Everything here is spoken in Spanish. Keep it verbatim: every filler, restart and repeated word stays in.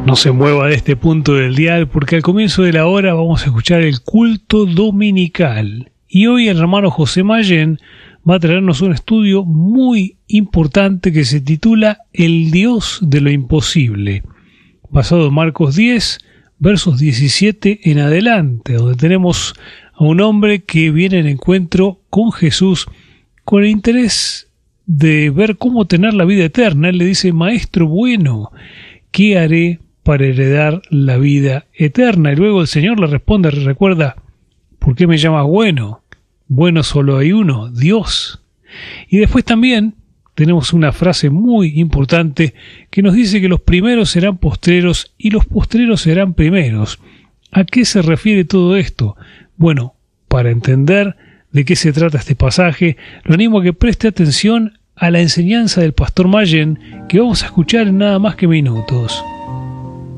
No se mueva de este punto del dial, porque al comienzo de la hora vamos a escuchar el culto dominical. Y hoy el hermano José Mayén va a traernos un estudio muy importante que se titula El Dios de lo Imposible, basado en Marcos diez, versos diecisiete en adelante, donde tenemos a un hombre que viene en encuentro con Jesús con el interés de ver cómo tener la vida eterna. Él le dice: Maestro bueno, ¿qué haré para heredar la vida eterna? Y luego el Señor le responde, recuerda, ¿por qué me llamas bueno? Bueno solo hay uno, Dios. Y después también tenemos una frase muy importante que nos dice que los primeros serán postreros y los postreros serán primeros. ¿A qué se refiere todo esto? Bueno, para entender de qué se trata este pasaje, lo animo a que preste atención a la enseñanza del pastor Mayén, que vamos a escuchar en nada más que minutos.